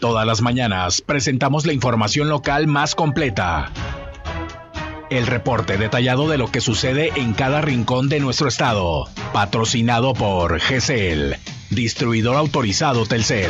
Todas las mañanas presentamos la información local más completa. El reporte detallado de lo que sucede en cada rincón de nuestro estado. Patrocinado por GCL, distribuidor autorizado Telcel.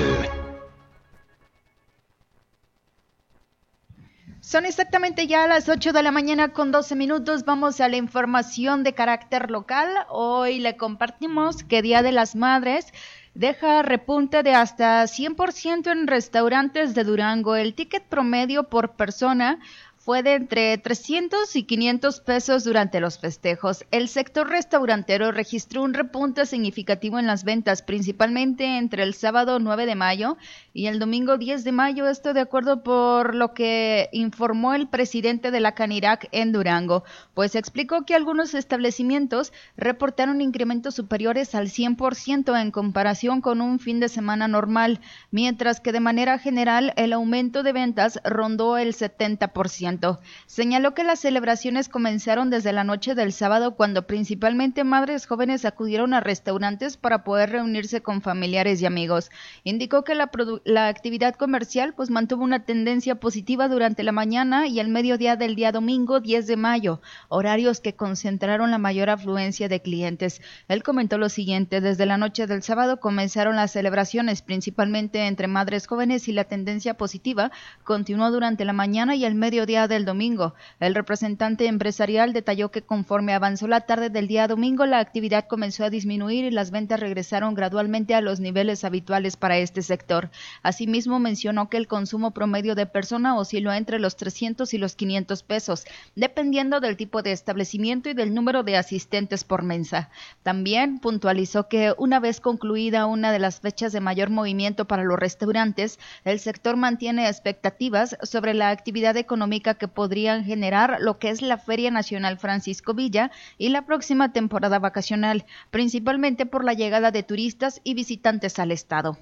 Son exactamente ya las 8 de la mañana con 12 minutos. Vamos a la información de carácter local. Hoy le compartimos que Día de las Madres deja repunte de hasta 100% en restaurantes de Durango. El ticket promedio por persona fue de entre 300 y 500 pesos durante los festejos. El sector restaurantero registró un repunte significativo en las ventas, principalmente entre el sábado 9 de mayo y el domingo 10 de mayo, esto de acuerdo por lo que informó el presidente de la Canirac en Durango, pues explicó que algunos establecimientos reportaron incrementos superiores al 100% en comparación con un fin de semana normal, mientras que de manera general el aumento de ventas rondó el 70%. Señaló que las celebraciones comenzaron desde la noche del sábado, cuando principalmente madres jóvenes acudieron a restaurantes para poder reunirse con familiares y amigos. Indicó que la actividad comercial pues mantuvo una tendencia positiva durante la mañana y el mediodía del día domingo 10 de mayo, horarios que concentraron la mayor afluencia de clientes. Él comentó lo siguiente: desde la noche del sábado comenzaron las celebraciones, principalmente entre madres jóvenes, y la tendencia positiva continuó durante la mañana y el mediodía del domingo. El representante empresarial detalló que conforme avanzó la tarde del día domingo, la actividad comenzó a disminuir y las ventas regresaron gradualmente a los niveles habituales para este sector. Asimismo, mencionó que el consumo promedio de persona osciló entre los 300 y los 500 pesos, dependiendo del tipo de establecimiento y del número de asistentes por mesa. También puntualizó que una vez concluida una de las fechas de mayor movimiento para los restaurantes, el sector mantiene expectativas sobre la actividad económica que podrían generar lo que es la Feria Nacional Francisco Villa y la próxima temporada vacacional, principalmente por la llegada de turistas y visitantes al estado.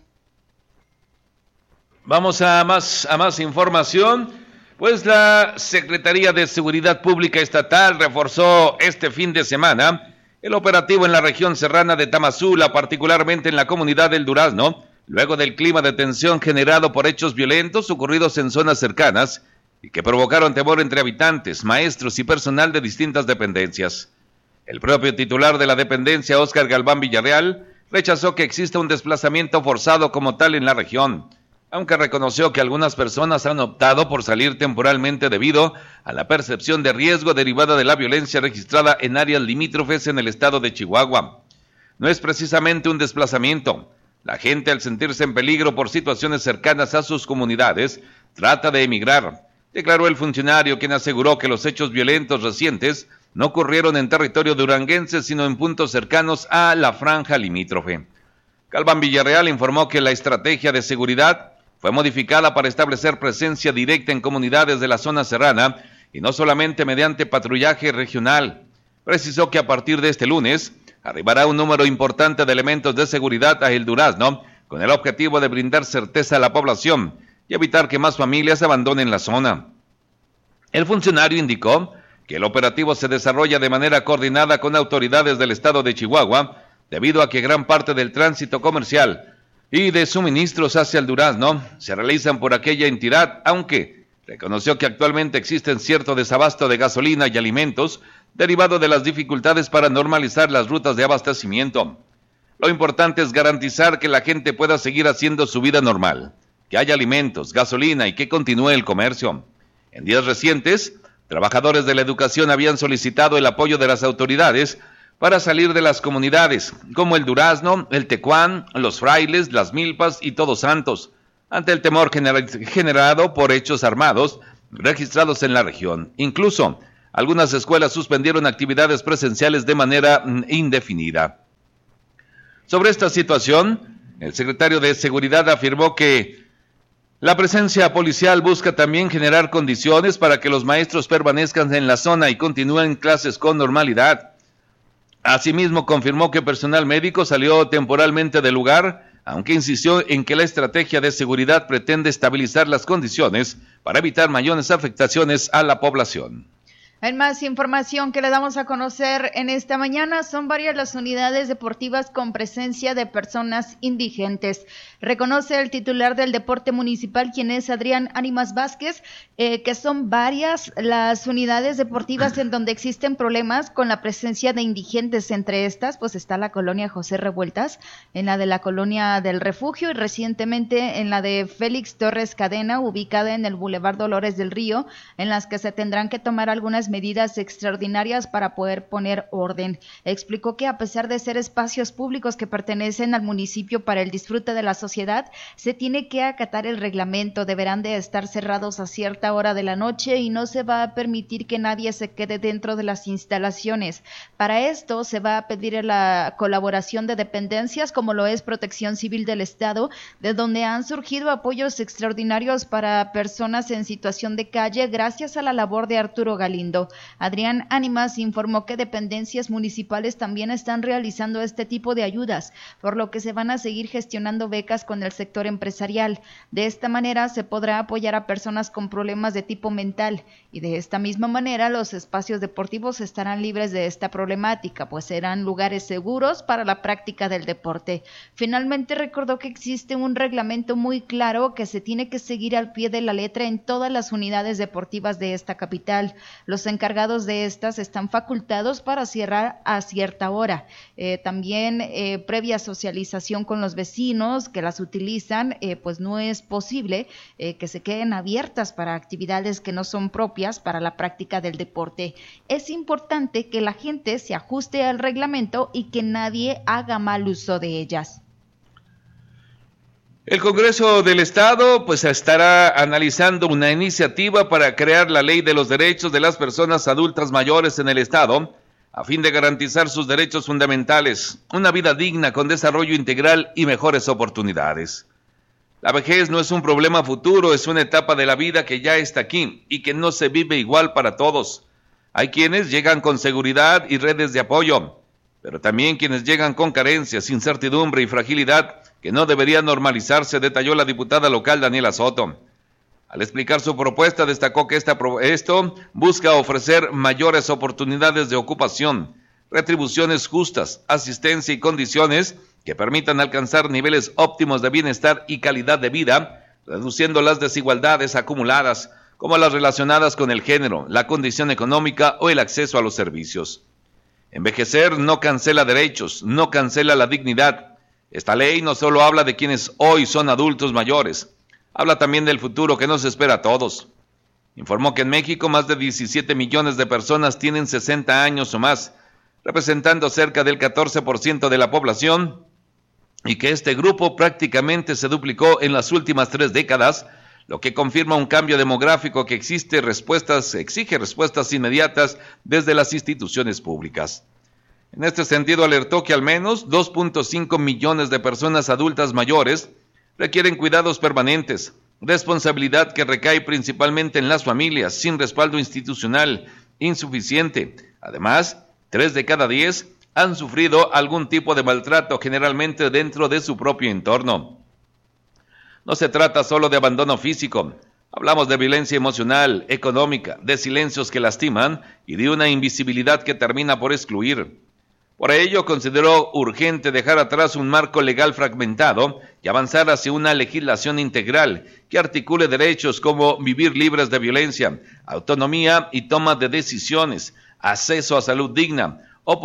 Vamos a más información. Pues la Secretaría de Seguridad Pública Estatal reforzó este fin de semana el operativo en la región serrana de Tamazula, particularmente en la comunidad del Durazno, luego del clima de tensión generado por hechos violentos ocurridos en zonas cercanas y que provocaron temor entre habitantes, maestros y personal de distintas dependencias. El propio titular de la dependencia, Óscar Galván Villarreal, rechazó que exista un desplazamiento forzado como tal en la región, aunque reconoció que algunas personas han optado por salir temporalmente debido a la percepción de riesgo derivada de la violencia registrada en áreas limítrofes en el estado de Chihuahua. No es precisamente un desplazamiento. La gente, al sentirse en peligro por situaciones cercanas a sus comunidades, trata de emigrar, declaró el funcionario, quien aseguró que los hechos violentos recientes no ocurrieron en territorio duranguense, sino en puntos cercanos a la franja limítrofe. Galván Villarreal informó que la estrategia de seguridad fue modificada para establecer presencia directa en comunidades de la zona serrana y no solamente mediante patrullaje regional. Precisó que a partir de este lunes arribará un número importante de elementos de seguridad a El Durazno con el objetivo de brindar certeza a la población y evitar que más familias abandonen la zona. El funcionario indicó que el operativo se desarrolla de manera coordinada con autoridades del estado de Chihuahua, debido a que gran parte del tránsito comercial y de suministros hacia El Durazno se realizan por aquella entidad, aunque reconoció que actualmente existen cierto desabasto de gasolina y alimentos derivado de las dificultades para normalizar las rutas de abastecimiento. Lo importante es garantizar que la gente pueda seguir haciendo su vida normal, que haya alimentos, gasolina y que continúe el comercio. En días recientes, trabajadores de la educación habían solicitado el apoyo de las autoridades para salir de las comunidades, como El Durazno, El Tecuán, Los Frailes, Las Milpas y Todos Santos, ante el temor generado por hechos armados registrados en la región. Incluso, algunas escuelas suspendieron actividades presenciales de manera indefinida. Sobre esta situación, el secretario de Seguridad afirmó que la presencia policial busca también generar condiciones para que los maestros permanezcan en la zona y continúen clases con normalidad. Asimismo, confirmó que personal médico salió temporalmente del lugar, aunque insistió en que la estrategia de seguridad pretende estabilizar las condiciones para evitar mayores afectaciones a la población. En más información que le damos a conocer en esta mañana, son varias las unidades deportivas con presencia de personas indigentes. Reconoce el titular del deporte municipal, quien es Adrián Ánimas Vázquez, que son varias las unidades deportivas en donde existen problemas con la presencia de indigentes. Entre estas, pues está la colonia José Revueltas, en la de la colonia del Refugio y recientemente en la de Félix Torres Cadena, ubicada en el Boulevard Dolores del Río, en las que se tendrán que tomar algunas medidas extraordinarias para poder poner orden. Explicó que a pesar de ser espacios públicos que pertenecen al municipio para el disfrute de la sociedad, se tiene que acatar el reglamento, deberán de estar cerrados a cierta hora de la noche y no se va a permitir que nadie se quede dentro de las instalaciones. Para esto se va a pedir la colaboración de dependencias como lo es Protección Civil del Estado, de donde han surgido apoyos extraordinarios para personas en situación de calle gracias a la labor de Arturo Galindo. Adrián Ánimas informó que dependencias municipales también están realizando este tipo de ayudas, por lo que se van a seguir gestionando becas con el sector empresarial. De esta manera se podrá apoyar a personas con problemas de tipo mental y de esta misma manera los espacios deportivos estarán libres de esta problemática, pues serán lugares seguros para la práctica del deporte. Finalmente recordó que existe un reglamento muy claro que se tiene que seguir al pie de la letra en todas las unidades deportivas de esta capital. Los encargados de estas están facultados para cerrar a cierta hora. También previa socialización con los vecinos que las utilizan, pues no es posible que se queden abiertas para actividades que no son propias para la práctica del deporte. Es importante que la gente se ajuste al reglamento y que nadie haga mal uso de ellas. El Congreso del Estado pues estará analizando una iniciativa para crear la Ley de los Derechos de las Personas Adultas Mayores en el Estado, a fin de garantizar sus derechos fundamentales, una vida digna con desarrollo integral y mejores oportunidades. La vejez no es un problema futuro, es una etapa de la vida que ya está aquí y que no se vive igual para todos. Hay quienes llegan con seguridad y redes de apoyo, pero también quienes llegan con carencias, incertidumbre y fragilidad que no debería normalizarse, detalló la diputada local Daniela Soto. Al explicar su propuesta, destacó que esto busca ofrecer mayores oportunidades de ocupación, retribuciones justas, asistencia y condiciones que permitan alcanzar niveles óptimos de bienestar y calidad de vida, reduciendo las desigualdades acumuladas, como las relacionadas con el género, la condición económica o el acceso a los servicios. Envejecer no cancela derechos, no cancela la dignidad. Esta ley no solo habla de quienes hoy son adultos mayores, habla también del futuro que nos espera a todos. Informó que en México más de 17 millones de personas tienen 60 años o más, representando cerca del 14% de la población, y que este grupo prácticamente se duplicó en las últimas 3 décadas, lo que confirma un cambio demográfico que exige respuestas inmediatas desde las instituciones públicas. En este sentido, alertó que al menos 2.5 millones de personas adultas mayores requieren cuidados permanentes, responsabilidad que recae principalmente en las familias, sin respaldo institucional insuficiente. Además, 3 de cada 10 han sufrido algún tipo de maltrato, generalmente dentro de su propio entorno. No se trata solo de abandono físico, hablamos de violencia emocional, económica, de silencios que lastiman y de una invisibilidad que termina por excluir. Por ello, consideró urgente dejar atrás un marco legal fragmentado y avanzar hacia una legislación integral que articule derechos como vivir libres de violencia, autonomía y toma de decisiones, acceso a salud digna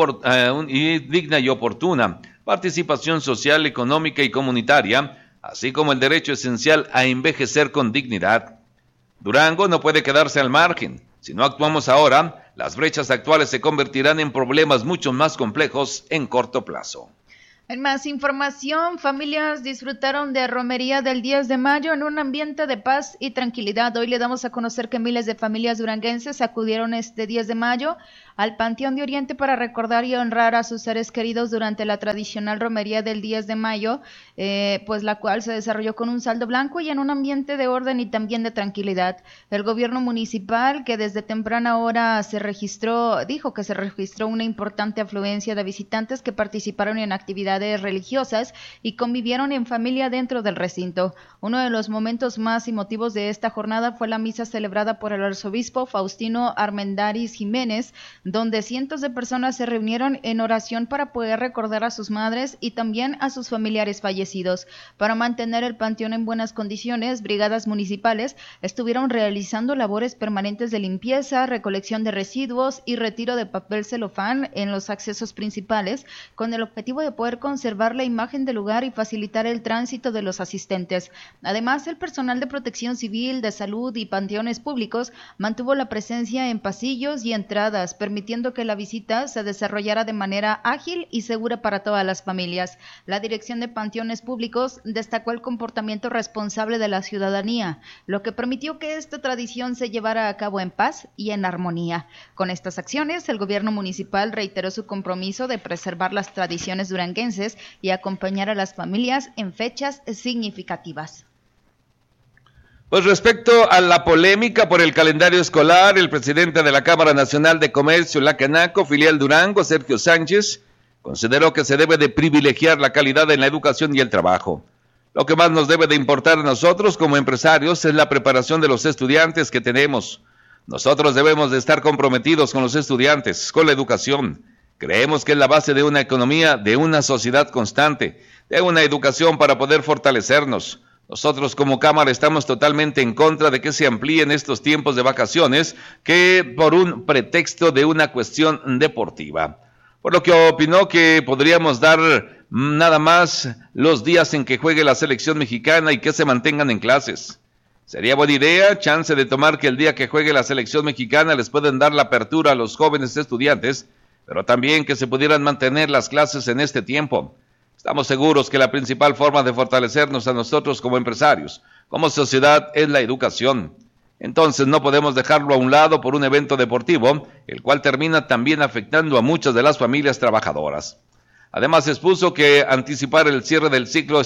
y oportuna, participación social, económica y comunitaria, así como el derecho esencial a envejecer con dignidad. Durango no puede quedarse al margen. Si no actuamos ahora, las brechas actuales se convertirán en problemas mucho más complejos en corto plazo. En más información, familias disfrutaron de romería del 10 de mayo en un ambiente de paz y tranquilidad. Hoy le damos a conocer que miles de familias duranguenses acudieron este 10 de mayo al Panteón de Oriente para recordar y honrar a sus seres queridos durante la tradicional romería del 10 de mayo, pues la cual se desarrolló con un saldo blanco y en un ambiente de orden y también de tranquilidad. El gobierno municipal, que desde temprana hora dijo que se registró una importante afluencia de visitantes que participaron en actividades religiosas y convivieron en familia dentro del recinto. Uno de los momentos más emotivos de esta jornada fue la misa celebrada por el arzobispo Faustino Armendáriz Jiménez, donde cientos de personas se reunieron en oración para poder recordar a sus madres y también a sus familiares fallecidos. Para mantener el panteón en buenas condiciones, brigadas municipales estuvieron realizando labores permanentes de limpieza, recolección de residuos y retiro de papel celofán en los accesos principales, con el objetivo de poder conservar la imagen del lugar y facilitar el tránsito de los asistentes. Además, el personal de protección civil, de salud y panteones públicos mantuvo la presencia en pasillos y entradas, permitiendo que la visita se desarrollara de manera ágil y segura para todas las familias. La Dirección de Panteones Públicos destacó el comportamiento responsable de la ciudadanía, lo que permitió que esta tradición se llevara a cabo en paz y en armonía. Con estas acciones, el gobierno municipal reiteró su compromiso de preservar las tradiciones duranguenses y acompañar a las familias en fechas significativas. Pues respecto a la polémica por el calendario escolar, el presidente de la Cámara Nacional de Comercio, la Canaco, filial Durango, Sergio Sánchez, consideró que se debe de privilegiar la calidad en la educación y el trabajo. Lo que más nos debe de importar a nosotros como empresarios es la preparación de los estudiantes que tenemos. Nosotros debemos de estar comprometidos con los estudiantes, con la educación. Creemos que es la base de una economía, de una sociedad constante, de una educación para poder fortalecernos. Nosotros como Cámara estamos totalmente en contra de que se amplíen estos tiempos de vacaciones que por un pretexto de una cuestión deportiva. Por lo que opinó que podríamos dar nada más los días en que juegue la selección mexicana y que se mantengan en clases. Sería buena idea, chance de tomar que el día que juegue la selección mexicana les pueden dar la apertura a los jóvenes estudiantes, pero también que se pudieran mantener las clases en este tiempo. Estamos seguros que la principal forma de fortalecernos a nosotros como empresarios, como sociedad, es la educación. Entonces no podemos dejarlo a un lado por un evento deportivo, el cual termina también afectando a muchas de las familias trabajadoras. Además expuso que anticipar el cierre del ciclo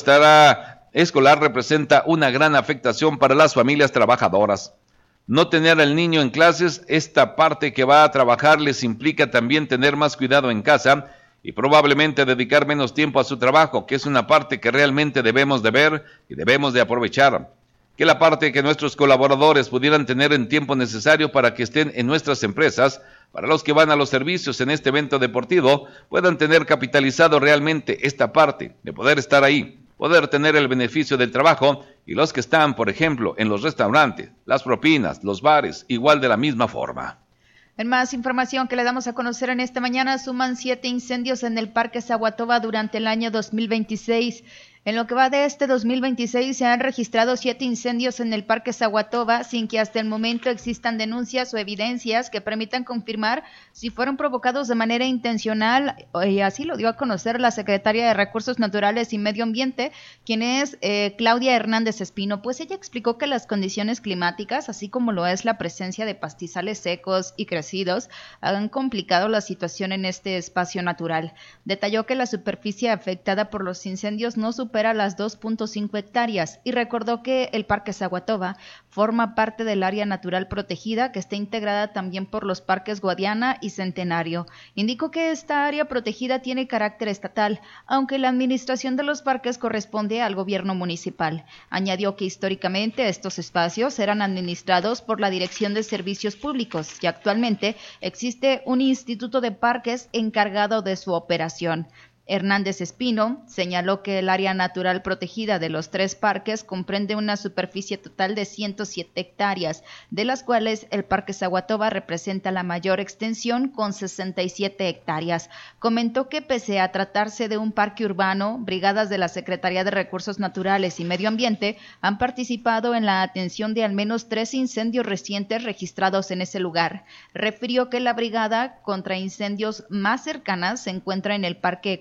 escolar representa una gran afectación para las familias trabajadoras. No tener al niño en clases, esta parte que va a trabajar les implica también tener más cuidado en casa y probablemente dedicar menos tiempo a su trabajo, que es una parte que realmente debemos de ver y debemos de aprovechar. Que la parte que nuestros colaboradores pudieran tener en tiempo necesario para que estén en nuestras empresas, para los que van a los servicios en este evento deportivo, puedan tener capitalizado realmente esta parte, de poder estar ahí, poder tener el beneficio del trabajo, y los que están, por ejemplo, en los restaurantes, las propinas, los bares, igual de la misma forma. En más información que le damos a conocer en esta mañana, suman 7 incendios en el Parque Zaguatoba durante el año 2026. En lo que va de este 2026 se han registrado 7 incendios en el Parque Zaguatoba sin que hasta el momento existan denuncias o evidencias que permitan confirmar si fueron provocados de manera intencional, y así lo dio a conocer la secretaria de Recursos Naturales y Medio Ambiente, quien es Claudia Hernández Espino, pues ella explicó que las condiciones climáticas, así como lo es la presencia de pastizales secos y crecidos, han complicado la situación en este espacio natural. Detalló que la superficie afectada por los incendios no supera las 2.5 hectáreas y recordó que el Parque Zaguatoba forma parte del área natural protegida que está integrada también por los parques Guadiana y Centenario. Indicó que esta área protegida tiene carácter estatal, aunque la administración de los parques corresponde al gobierno municipal. Añadió que históricamente estos espacios eran administrados por la Dirección de Servicios Públicos y actualmente existe un instituto de parques encargado de su operación. Hernández Espino señaló que el área natural protegida de los 3 parques comprende una superficie total de 107 hectáreas, de las cuales el Parque Zaguatoba representa la mayor extensión con 67 hectáreas. Comentó que pese a tratarse de un parque urbano, brigadas de la Secretaría de Recursos Naturales y Medio Ambiente han participado en la atención de al menos 3 incendios recientes registrados en ese lugar. Refirió que la brigada contra incendios más cercana se encuentra en el Parque Ecológico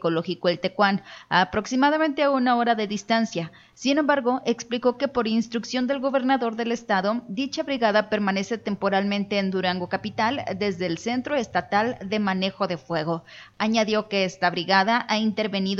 Ecológico El Tecuán, aproximadamente a 1 hora de distancia. Sin embargo, explicó que por instrucción del gobernador del estado, dicha brigada permanece temporalmente en Durango capital desde el Centro Estatal de Manejo de Fuego. Añadió que esta brigada ha intervenido